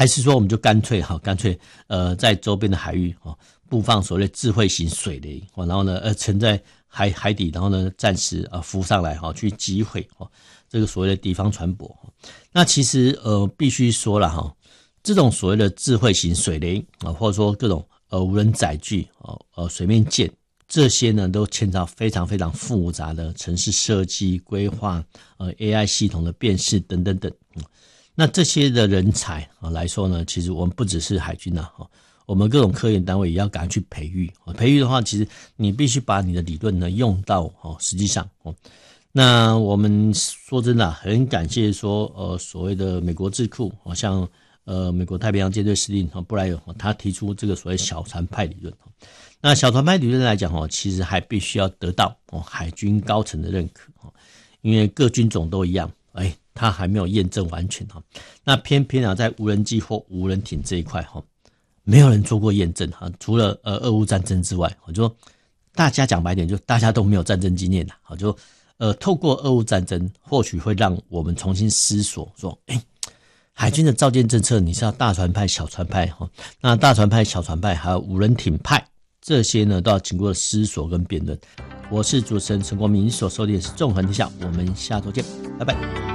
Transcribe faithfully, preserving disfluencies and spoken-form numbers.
还是说我们就干脆哈，干脆呃在周边的海域哦布放所谓的智慧型水雷哦，然后呢呃沉在海海底，然后呢暂时呃浮上来哈，去击毁哦这个所谓的敌方船舶。那其实呃必须说了哈，这种所谓的智慧型水雷啊，或者说各种呃无人载具哦呃水面舰。这些呢都牵扯到非常非常复杂的程式设计、规划、呃 A I 系统的辨识等等等。嗯、那这些的人才啊来说呢，其实我们不只是海军呐、啊，我们各种科研单位也要赶快去培育。培育的话，其实你必须把你的理论呢用到哦，实际上哦。那我们说真的、啊，很感谢说呃所谓的美国智库，好像呃美国太平洋舰队司令布莱尔他提出这个所谓小船派理论。那小船派理论来讲哦，其实还必须要得到哦海军高层的认可哦，因为各军种都一样，哎，它还没有验证完全哈。那偏偏啊，在无人机或无人艇这一块哈，没有人做过验证哈，除了呃俄乌战争之外，我就大家讲白点，就大家都没有战争经验啦，好就呃透过俄乌战争，或许会让我们重新思索说，哎。海军的造舰政策，你是要大船派、小船派哈？那大船派、小船派还有无人艇派，这些呢都要经过思索跟辩论。我是主持人陈国民，所收听的是纵横天下，我们下周见，拜拜。